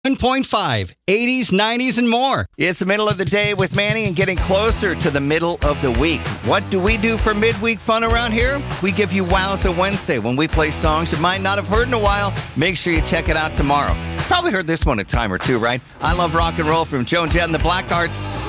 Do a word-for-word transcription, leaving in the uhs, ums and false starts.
one point five, eighties, nineties, and more. It's the middle of the day with Manny and getting closer to the middle of the week. What do we do for midweek fun around here? We give you Wowza Wednesday when we play songs you might not have heard in a while. Make sure you check it out tomorrow. Probably heard this one a time or two, right? I Love Rock and Roll from Joan Jett and the Blackhearts.